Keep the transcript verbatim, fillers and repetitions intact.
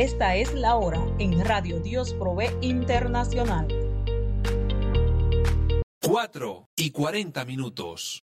Esta es la hora en Radio Dios Provee Internacional. cuatro y cuarenta minutos.